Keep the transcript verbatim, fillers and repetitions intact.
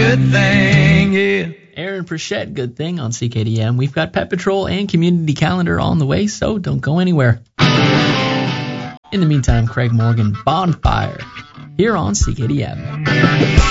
good thing, yeah. Aaron Pritchett, Good Thing on C K D M. We've got Pet Patrol and Community Calendar on the way, so don't go anywhere. In the meantime, Craig Morgan, Bonfire, here on C K D M.